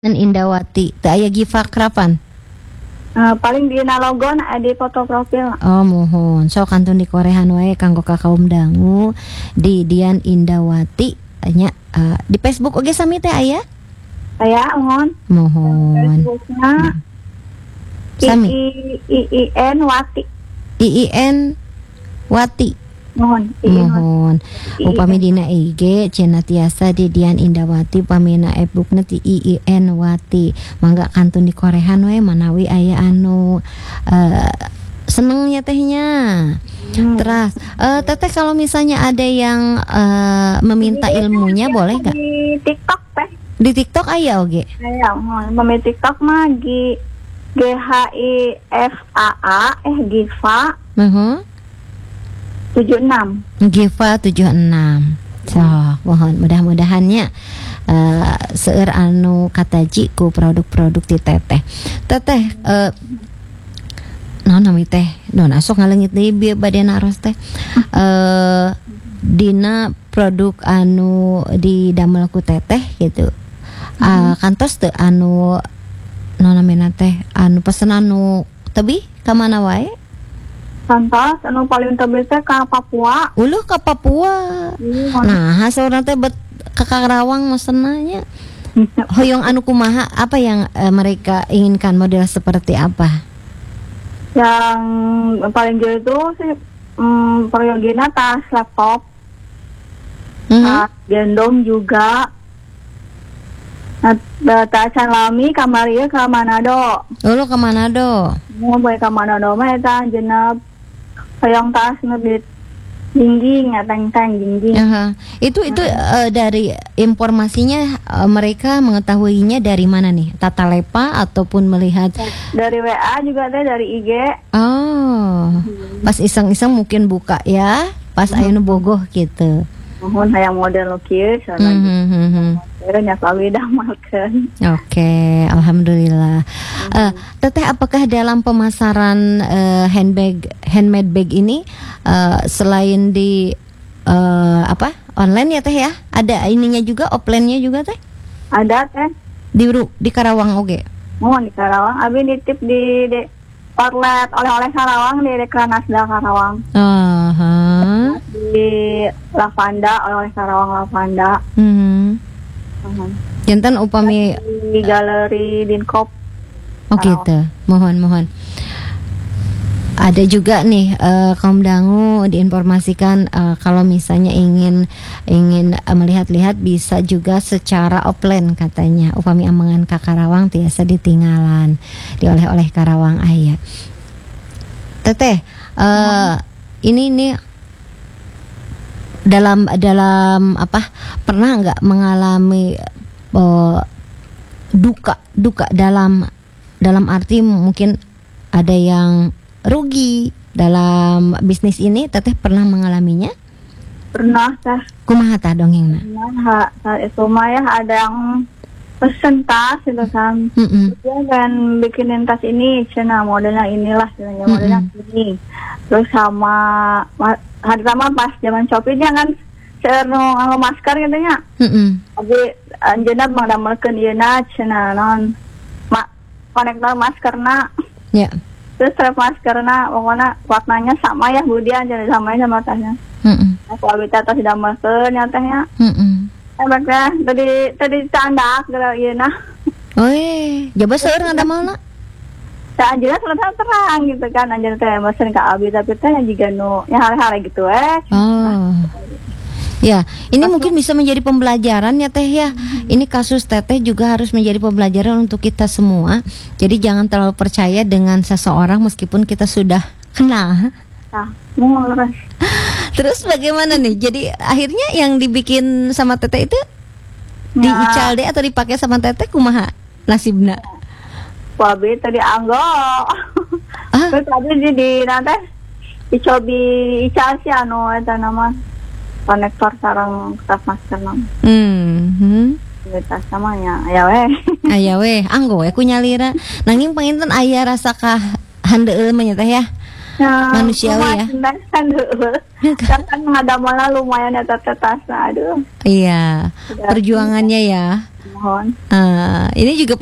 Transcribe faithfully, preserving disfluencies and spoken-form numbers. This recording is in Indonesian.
Dan Indawati, teu aya Giva Krapan. Uh, paling di nalogon di foto profil. Oh mohon, sok kantun di korehan wae kanggo ka kaum dangu di Dian Indawati nya uh, di Facebook oge sami teh aya? Aya mohon. Mohon. Facebooknya Sami. I I I N Wati. I I N Wati. Mohon. I I N Mohon. Upami dina I G cenah tiasa di Dian Indawati, pamina Facebook-na ti I I N Wati. Mangga kantun di korehan we manawi aya anu uh, seneng ya tehnya. Hmm. Terus uh, teteh kalau misalnya ada yang uh, meminta ilmunya di, boleh gak? Di TikTok teh. Di TikTok aya oge. Aya, mohon. Pemi TikTok mah G G H I F A A eh Giva. Uh -huh. tujuh enam Giva tujuh enam. So, mohon mudah-mudahannya uh, seueur anu kataji ku produk-produk ti teteh. Teteh uh, naon nami teh? Naon asok ngaleungit deui bieu badena aros teh. Uh, dina produk anu didamel ku teteh gitu. Uh, kantos teu anu naon namina teh? Anu pesen anu teubi ka mana wae? Santos anu paling tebel teh ka Papua. Uluh ka Papua. Hmm. Nah, hasilna teh bet ka Karawang mesenanya. Hoyong anu kumaha apa yang uh, mereka inginkan, model seperti apa? Yang paling jauh itu sih um, periodina tas laptop. Mm-hmm. Tas gendong juga. Nah, tas lami kamar ieu ka Manado. Uluh ka Manado. Mau bae ka Manado mah eta jenab hoyong tas ngebit jingjing ya teng-teng jingjing. Uh-huh. Itu itu uh, dari informasinya uh, mereka mengetahuinya dari mana nih? Tata lepa ataupun melihat dari W A juga teh, dari I G. Oh. Hmm. Pas iseng-iseng mungkin buka ya, pas hmm. aya nu bogoh gitu. Mohon hayang model kieu soalnya. Hmm, hmm, hmm. Nya selalu damalkeun. Oke, alhamdulillah. Hmm. Uh, teteh apakah dalam pemasaran uh, handbag handmade bag ini uh, selain di uh, apa? Online ya teh ya? Ada ininya juga, offline-nya juga teh? Ada teh. Di di Karawang oge. Mohon di Karawang, abi nitip di, di outlet oleh-oleh Karawang di Dekranasda Karawang. Uh-huh. Di Lavanda, oleh-oleh Karawang Lavanda. Hmm. Uh-huh. Jantan upami di galeri Dinkop. Oh gitu. Mohon mohon. Ada juga nih uh, kaum dangu diinformasikan uh, kalau misalnya ingin ingin uh, melihat-lihat bisa juga secara offline katanya. Upami amangan ka Karawang tiasa ditinggalan di oleh-oleh Karawang aya. Teteh, uh, ini nih dalam dalam apa pernah nggak mengalami uh, duka duka dalam dalam arti mungkin ada yang rugi dalam bisnis ini? Teteh pernah mengalaminya? Pernah teh. Kumaha tah dongengna? Nah, saat itu mah ya ada yang pesen tas itu kan. Mm-mm. Dia kan bikinin tas ini, cina modelnya inilah, cina modelnya ini. Terus sama hari sama pas zaman Shopee dia kan seerno nganggo masker katanya. Heeh. Abi anjeunna mangdamelkeun ieu na cenah naon ma konektor maskerna. Ya. Terus strap maskerna pokoknya warnanya sama ya budian jadi samain sama tasnya. Heeh. Aku abi tas didamelkeun nya teh nya. Heeh. Ebek teh tadi tadi candak geura ieu na. Oi, jaba seueur ngadamelna. Tah jelas terang terang gitu kan anjeun teh mesen ka abi tapi teh jiga nu nya hal-hal gitu eh. Oh. Ya, ini Masuk. Mungkin bisa menjadi pembelajaran ya teh ya. Hmm. Ini kasus teteh juga harus menjadi pembelajaran untuk kita semua. Jadi jangan terlalu percaya dengan seseorang meskipun kita sudah kenal. Nah, mulus. Terus bagaimana nih? Jadi akhirnya yang dibikin sama teteh itu ya. Diical deh atau dipakai sama teteh kumaha nasibna? Wabi tadi anggo. Ah? Terus tadi di, di nanti dicobi ical sih anu eta nama konektor sarang tas masker nam. Hmm. Tas namanya aya we. Aya we, anggo we ku nyalira. Nanging panginten aya rasa kah handeueul mah teh ya. Nah, manusiawi ya. Kan kan ada malah lumayan ya tetas. Aduh. Iya, perjuangannya ya. Mohon. Uh, ini juga